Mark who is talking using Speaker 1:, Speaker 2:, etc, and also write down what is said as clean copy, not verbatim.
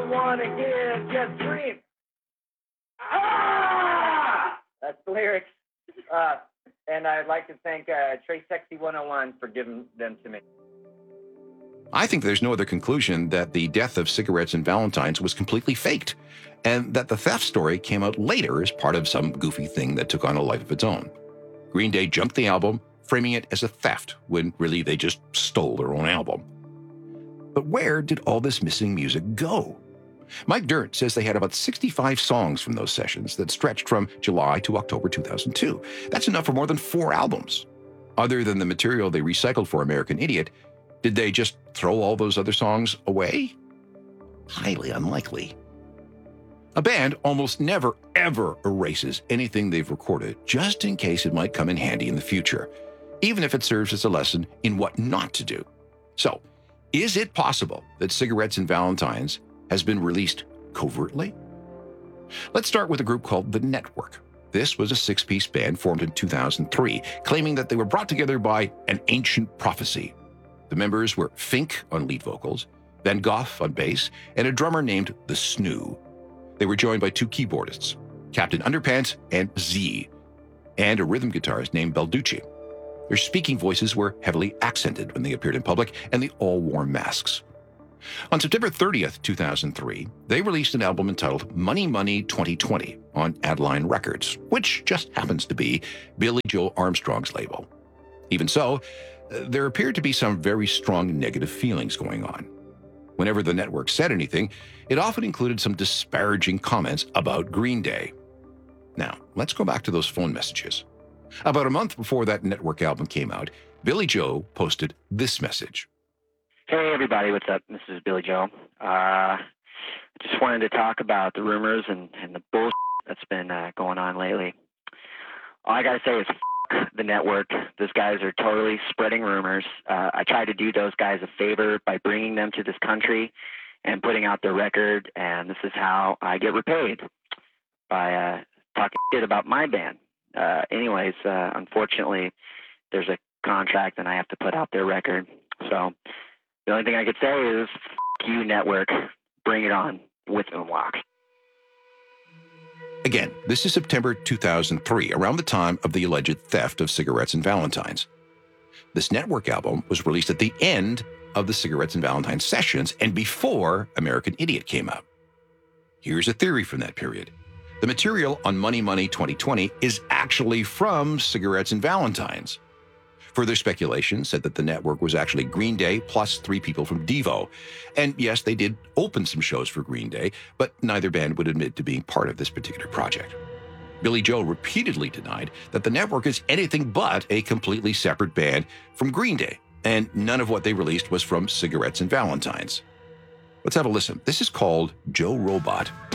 Speaker 1: want to hear just scream. Ah! That's the lyrics. And I'd like to thank Trace Sexy 101 for giving them to me.
Speaker 2: I think there's no other conclusion that the death of Cigarettes and Valentines was completely faked, and that the theft story came out later as part of some goofy thing that took on a life of its own. Green Day junked the album, framing it as a theft, when really they just stole their own album. But where did all this missing music go? Mike Dirnt says they had about 65 songs from those sessions that stretched from July to October 2002. That's enough for more than 4 albums. Other than the material they recycled for American Idiot, did they just throw all those other songs away? Highly unlikely. A band almost never, ever erases anything they've recorded, just in case it might come in handy in the future, even if it serves as a lesson in what not to do. So, is it possible that Cigarettes and Valentines has been released covertly? Let's start with a group called The Network. This was a 6-piece band formed in 2003, claiming that they were brought together by an ancient prophecy. The members were Fink on lead vocals, Van Gogh on bass, and a drummer named The Snoo. They were joined by 2 keyboardists, Captain Underpants and Z, and a rhythm guitarist named Balducci. Their speaking voices were heavily accented when they appeared in public, and they all wore masks. On September 30th, 2003, they released an album entitled Money Money 2020 on Adeline Records, which just happens to be Billy Joe Armstrong's label. Even so, there appeared to be some very strong negative feelings going on. Whenever the network said anything, it often included some disparaging comments about Green Day. Now, let's go back to those phone messages. About a month before that network album came out, Billy Joe posted this message.
Speaker 3: Hey everybody, what's up? This is Billy Joe. Just wanted to talk about the rumors and the bullshit that's been going on lately. All I gotta say is f*** the network. Those guys are totally spreading rumors. I tried to do those guys a favor by bringing them to this country and putting out their record, and this is how I get repaid, by talking shit about my band. Anyways, unfortunately, there's a contract and I have to put out their record. So the only thing I could say is, f*** you, network. Bring it on with Umwalk.
Speaker 2: Again, this is September 2003, around the time of the alleged theft of Cigarettes and Valentines. This network album was released at the end of the Cigarettes and Valentines sessions and before American Idiot came out. Here's a theory from that period. The material on Money Money 2020 is actually from Cigarettes and Valentines. Further speculation said that the network was actually Green Day plus 3 people from Devo. And yes, they did open some shows for Green Day, but neither band would admit to being part of this particular project. Billy Joe repeatedly denied that the network is anything but a completely separate band from Green Day, and none of what they released was from Cigarettes and Valentines. Let's have a listen. This is called Joe Robot